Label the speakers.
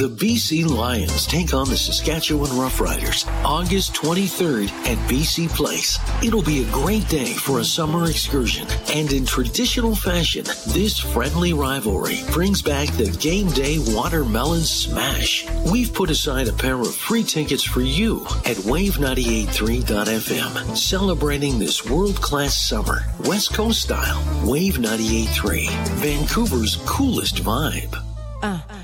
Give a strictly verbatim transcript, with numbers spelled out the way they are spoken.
Speaker 1: The B C Lions take on the Saskatchewan Roughriders August twenty-third at B C Place. It'll be a great day for a summer excursion, and in traditional fashion, this friendly rivalry brings back the game day watermelon smash. We've put aside a pair of free tickets for you at wave ninety-eight point three dot f m, celebrating this world-class summer, West Coast style. Wave ninety-eight point three, Vancouver's coolest vibe.
Speaker 2: Uh.